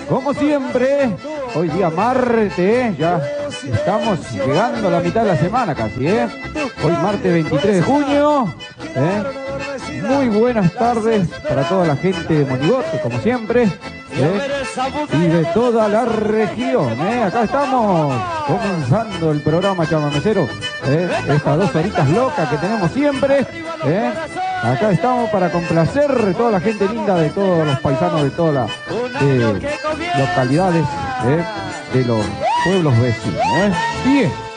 como siempre, hoy día martes, ya estamos llegando a la mitad de la semana casi, Hoy martes 23 de junio, Muy buenas tardes para toda la gente de Monigote, como siempre, y de toda la región, Acá estamos comenzando el programa Chamamecero, estas 2 horitas locas que tenemos siempre, Acá estamos para complacer a toda la gente linda de todos los paisanos de todas las localidades, de los pueblos vecinos, Bien.